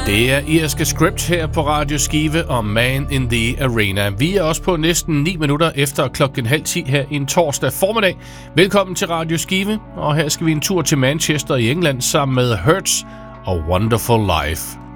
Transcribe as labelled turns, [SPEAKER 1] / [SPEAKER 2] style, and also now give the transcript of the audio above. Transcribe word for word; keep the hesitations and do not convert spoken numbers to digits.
[SPEAKER 1] Det er irske Script her på Radio Skive og Man in the Arena. Vi er også på næsten ni minutter efter klokken halv ti her en torsdag formiddag. Velkommen til Radio Skive, og her skal vi en tur til Manchester i England sammen med Hurts og Wonderful Life.